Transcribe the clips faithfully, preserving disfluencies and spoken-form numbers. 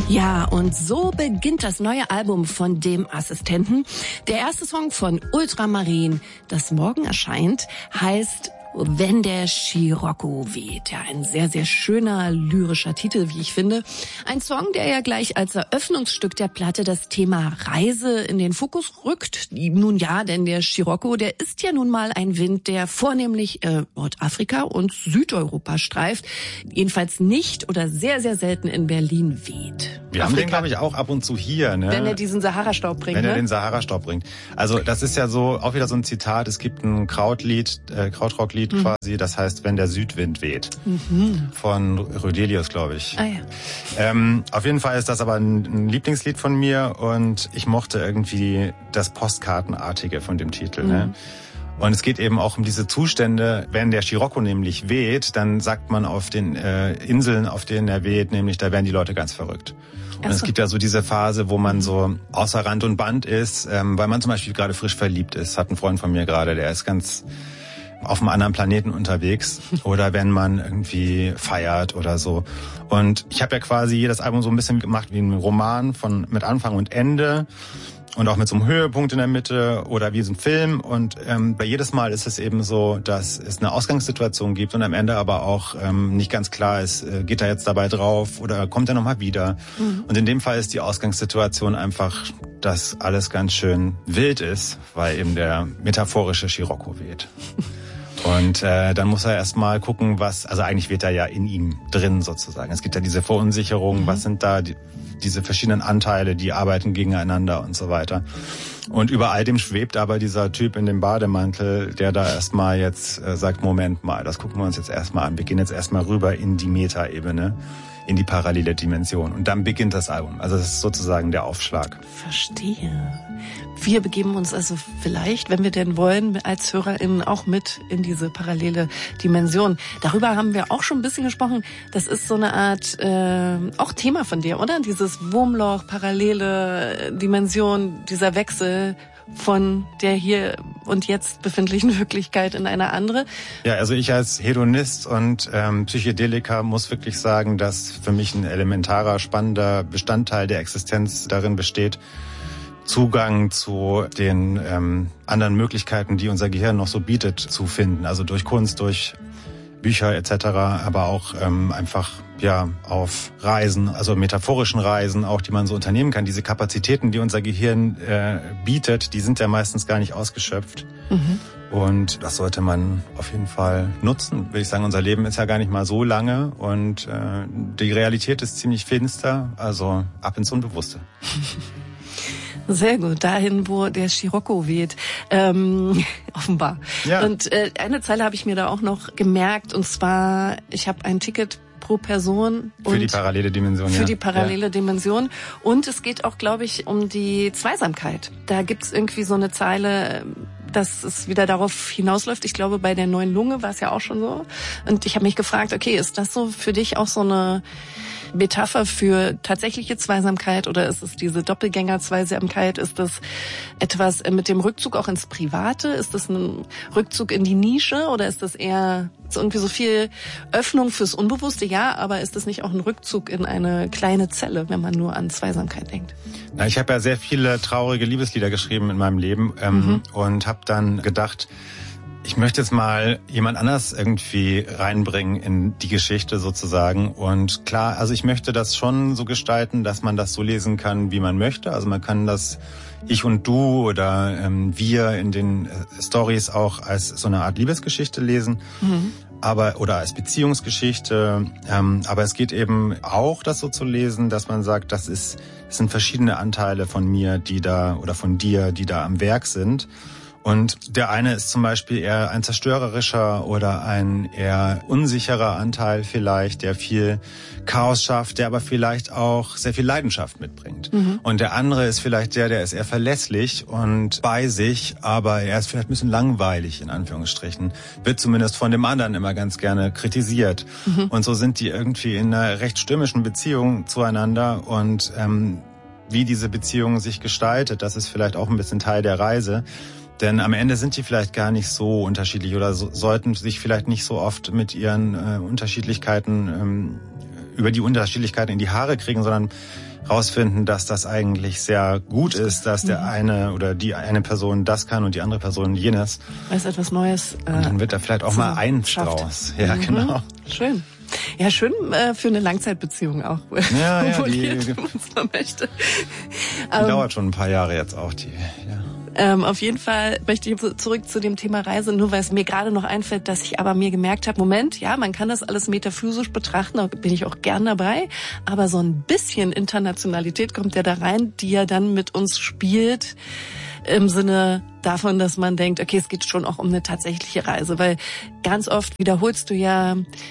Ja, und so beginnt das neue Album von dem Assistenten. Der erste Song von Ultramarin, das morgen erscheint, heißt Wenn der Scirocco weht. Ja, ein sehr, sehr schöner lyrischer Titel, wie ich finde. Ein Song, der ja gleich als Eröffnungsstück der Platte das Thema Reise in den Fokus rückt. Nun ja, denn der Scirocco, der ist ja nun mal ein Wind, der vornehmlich äh, Nordafrika und Südeuropa streift. Jedenfalls nicht oder sehr, sehr selten in Berlin weht. Wir Afrika, haben den, glaube ich, auch ab und zu hier. Ne? Wenn er diesen Sahara-Staub bringt. Wenn er ne? den Sahara-Staub bringt. Also das ist ja so, auch wieder so ein Zitat. Es gibt ein Krautlied, äh, Krautrocklied mhm. quasi, das heißt, wenn der Südwind weht. Mhm. Von Rödelius, glaube ich. Ah, ja. ähm, auf jeden Fall ist das aber ein, ein Lieblingslied von mir und ich mochte irgendwie das Postkartenartige von dem Titel. Mhm. Ne? Und es geht eben auch um diese Zustände, wenn der Scirocco nämlich weht, dann sagt man auf den äh, Inseln, auf denen er weht, nämlich da werden die Leute ganz verrückt. Und es gibt ja so diese Phase, wo man so außer Rand und Band ist, ähm, weil man zum Beispiel gerade frisch verliebt ist. Hat ein Freund von mir gerade, der ist ganz auf einem anderen Planeten unterwegs. Oder wenn man irgendwie feiert oder so. Und ich habe ja quasi jedes Album so ein bisschen gemacht wie ein Roman von mit Anfang und Ende. Und auch mit so einem Höhepunkt in der Mitte oder wie so ein Film. Und ähm, bei jedes Mal ist es eben so, dass es eine Ausgangssituation gibt und am Ende aber auch ähm, nicht ganz klar ist, äh, geht er jetzt dabei drauf oder kommt er nochmal wieder. Mhm. Und in dem Fall ist die Ausgangssituation einfach, dass alles ganz schön wild ist, weil eben der metaphorische Scirocco weht. Und äh, dann muss er erstmal gucken, was, also eigentlich weht er ja in ihm drin sozusagen. Es gibt ja diese Verunsicherung, mhm. was sind da die, diese verschiedenen Anteile, die arbeiten gegeneinander und so weiter. Und über all dem schwebt aber dieser Typ in dem Bademantel, der da erstmal jetzt äh, sagt, Moment mal, das gucken wir uns jetzt erstmal an. Wir gehen jetzt erstmal rüber in die Metaebene, in die parallele Dimension. Und dann beginnt das Album. Also das ist sozusagen der Aufschlag. Verstehe. Wir begeben uns also vielleicht, wenn wir denn wollen, als HörerInnen auch mit in diese parallele Dimension. Darüber haben wir auch schon ein bisschen gesprochen. Das ist so eine Art, äh, auch Thema von dir, oder? Dieses Wurmloch, parallele Dimension, dieser Wechsel von der hier und jetzt befindlichen Wirklichkeit in eine andere. Ja, also ich als Hedonist und ähm, Psychedelika muss wirklich sagen, dass für mich ein elementarer, spannender Bestandteil der Existenz darin besteht, Zugang zu den ähm, anderen Möglichkeiten, die unser Gehirn noch so bietet, zu finden. Also durch Kunst, durch Bücher et cetera, aber auch ähm, einfach ja auf Reisen, also metaphorischen Reisen, auch die man so unternehmen kann. Diese Kapazitäten, die unser Gehirn äh, bietet, die sind ja meistens gar nicht ausgeschöpft. Mhm. Und das sollte man auf jeden Fall nutzen. Würde ich sagen, unser Leben ist ja gar nicht mal so lange und äh, die Realität ist ziemlich finster, also ab ins Unbewusste. Sehr gut, dahin, wo der Scirocco weht, ähm, offenbar. Ja. Und äh, eine Zeile habe ich mir da auch noch gemerkt, und zwar, ich habe ein Ticket pro Person. Für und die parallele Dimension, Für ja. die parallele ja. Dimension. Und es geht auch, glaube ich, um die Zweisamkeit. Da gibt's irgendwie so eine Zeile, dass es wieder darauf hinausläuft. Ich glaube, bei der neuen Lunge war es ja auch schon so. Und ich habe mich gefragt, okay, ist das so für dich auch so eine Metapher für tatsächliche Zweisamkeit oder ist es diese Doppelgänger-Zweisamkeit? Ist das etwas mit dem Rückzug auch ins Private? Ist das ein Rückzug in die Nische oder ist das eher so irgendwie so viel Öffnung fürs Unbewusste? Ja, aber ist das nicht auch ein Rückzug in eine kleine Zelle, wenn man nur an Zweisamkeit denkt? Na, ich habe ja sehr viele traurige Liebeslieder geschrieben in meinem Leben ähm, mhm. und habe dann gedacht, ich möchte jetzt mal jemand anders irgendwie reinbringen in die Geschichte sozusagen. Und klar, also ich möchte das schon so gestalten, dass man das so lesen kann, wie man möchte. Also man kann das Ich und Du oder ähm, Wir in den äh, Stories auch als so eine Art Liebesgeschichte lesen. Mhm. Aber oder als Beziehungsgeschichte. Ähm, aber es geht eben auch, das so zu lesen, dass man sagt, das ist, das sind verschiedene Anteile von mir, die da oder von dir, die da am Werk sind. Und der eine ist zum Beispiel eher ein zerstörerischer oder ein eher unsicherer Anteil vielleicht, der viel Chaos schafft, der aber vielleicht auch sehr viel Leidenschaft mitbringt. Mhm. Und der andere ist vielleicht der, der ist eher verlässlich und bei sich, aber er ist vielleicht ein bisschen langweilig, in Anführungsstrichen. Wird zumindest von dem anderen immer ganz gerne kritisiert. Mhm. Und so sind die irgendwie in einer recht stürmischen Beziehung zueinander und ähm, wie diese Beziehung sich gestaltet, das ist vielleicht auch ein bisschen Teil der Reise. Denn am Ende sind die vielleicht gar nicht so unterschiedlich oder so, sollten sich vielleicht nicht so oft mit ihren äh, Unterschiedlichkeiten, ähm, über die Unterschiedlichkeiten in die Haare kriegen, sondern rausfinden, dass das eigentlich sehr gut ist, dass der eine oder die eine Person das kann und die andere Person jenes. Das ist etwas Neues. Äh, und dann wird da vielleicht auch mal eins schafft. draus. Ja, mhm. genau. Schön. Ja, schön äh, für eine Langzeitbeziehung auch. Ja, ja, die, die, man möchte. die um, dauert schon ein paar Jahre jetzt auch. Die, ja. Ähm, auf jeden Fall möchte ich zurück zu dem Thema Reise, nur weil es mir gerade noch einfällt, dass ich aber mir gemerkt habe, Moment, ja, man kann das alles metaphysisch betrachten, da bin ich auch gern dabei, aber so ein bisschen Internationalität kommt ja da rein, die ja dann mit uns spielt, im Sinne davon, dass man denkt, okay, es geht schon auch um eine tatsächliche Reise, weil ganz oft wiederholst du ja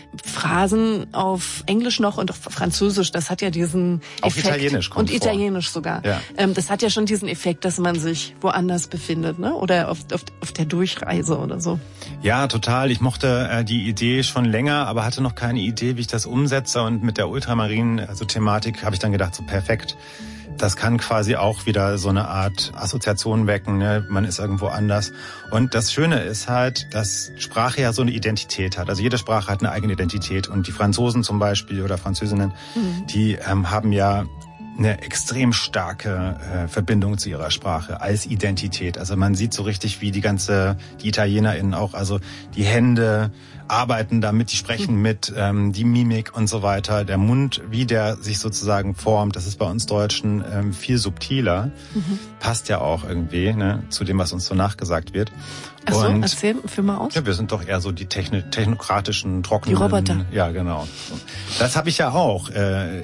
Phrasen auf Englisch noch und auf Französisch, das hat ja diesen Auf Effekt. Italienisch kommt Und Italienisch vor. sogar. Ja. Ähm, das hat ja schon diesen Effekt, dass man sich woanders befindet, ne? Oder auf, auf, auf der Durchreise oder so. Ja, total. Ich mochte äh, die Idee schon länger, aber hatte noch keine Idee, wie ich das umsetze, und mit der Ultramarinen, also Thematik, habe ich dann gedacht, so perfekt. Das kann quasi auch wieder so eine Art Assoziation wecken, ne? Man ist irgendwo anders. Und das Schöne ist halt, dass Sprache ja so eine Identität hat. Also jede Sprache hat eine eigene Identität. Und die Franzosen zum Beispiel oder Französinnen, mhm. die ähm, haben ja eine extrem starke äh, Verbindung zu ihrer Sprache als Identität. Also man sieht so richtig, wie die ganze, die ItalienerInnen auch, also die Hände arbeiten damit, die sprechen mit, ähm, die Mimik und so weiter. Der Mund, wie der sich sozusagen formt, das ist bei uns Deutschen ähm, viel subtiler. Mhm. Passt ja auch irgendwie, ne, zu dem, was uns so nachgesagt wird. Ach so, und, erzähl, führ mal aus. Ja, wir sind doch eher so die techni- technokratischen, trockenen... Die Roboter. Ja, genau. Das habe ich ja auch, äh,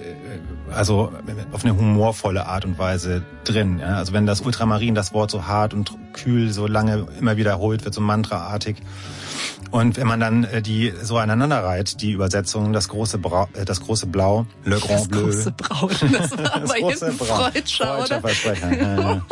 also auf eine humorvolle Art und Weise drin. Ja? Also wenn das Ultramarin, das Wort so hart und kühl so lange immer wiederholt wird, so mantraartig. Und wenn man dann äh, die so aneinander reiht, die Übersetzungen, das große Brau, äh, das große Blau, Le Grand Bleu. Das große Braun, das war aber jetzt ein Freudscher, oder? Versprecher. Ja, ja.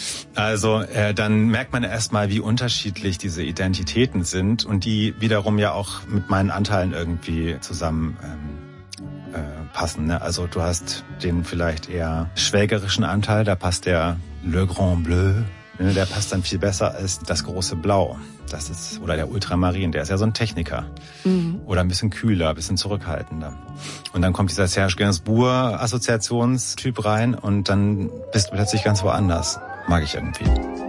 Also äh, dann merkt man erstmal, wie unterschiedlich diese Identitäten sind und die wiederum ja auch mit meinen Anteilen irgendwie zusammen ähm, äh, passen. Ne? Also du hast den vielleicht eher schwägerischen Anteil, da passt der Le Grand Bleu, ne? Der passt dann viel besser als das große Blau. Das ist, oder der Ultramarin, der ist ja so ein Techniker. Mhm. Oder ein bisschen kühler, ein bisschen zurückhaltender. Und dann kommt dieser Serge Gainsbourg Assoziationstyp rein und dann bist du plötzlich ganz woanders. Mag ich irgendwie.